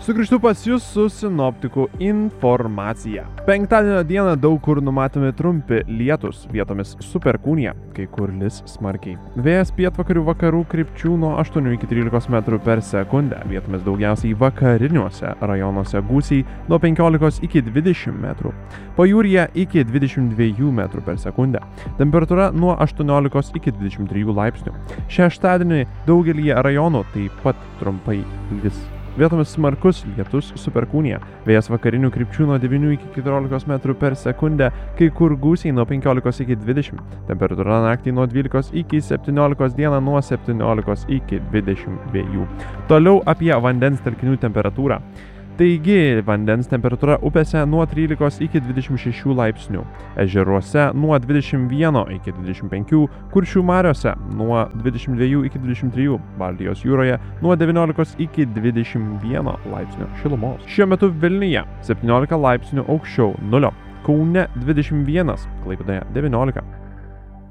Sugrįžtu pas jūs su sinoptikų informacija. Penktadienio dieną daug kur numatomi trumpi lietus, vietomis su perkūnija, kai kur lis smarkiai. Vėjas pietvakarių vakarų krypčių nuo 8 iki 13 metrų per sekundę, vietomis daugiausiai vakariniuose rajonuose gūsiai nuo 15 iki 20 metrų. Pajūryje iki 22 metrų per sekundę. Temperatūra nuo 18 iki 23 laipsnių. Šeštadienį daugelį rajonų taip pat trumpai lis. Vietomis smarkus lietus su perkūnija. Vėjas vakarinių krypčių nuo 9 iki 14 metrų per sekundę, kai kur gūsiai nuo 15 iki 20. Temperatūra naktį nuo 12 iki 17, dieną nuo 17 iki 22. Toliau apie vandens telkinių temperatūrą. Taigi, vandens temperatūra upėse nuo 13 iki 26 laipsnių, ežeruose nuo 21 iki 25, Kuršių mariose nuo 22 iki 23, Baltijos jūroje nuo 19 iki 21 laipsnių šilumos. Šiuo metu Vilniuje 17 laipsnių aukščiau nulio, Kaune 21, Klaipėdoje 19.